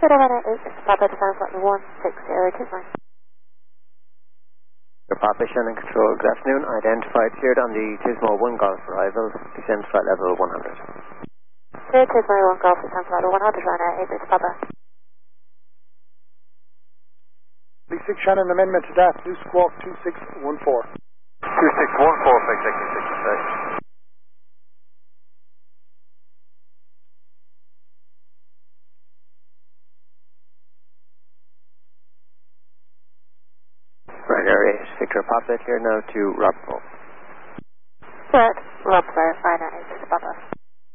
Victor November 8, Papa Descent flight 16029. Papa Shannon Control, good afternoon. Identified cleared on the Tismo 1 Golf arrival, descent flight level 100. Cleared Tismo 1 Golf, descent flight level 100, Ryanair 8, Victor Papa. B6 Shannon, amendment to DAF, new squawk 2614. 2614 for executive 6. Ryanair 8, Victor Papa, clear now to Rob Paul. Cleared, Rob Ryanair 8, Victor Papa.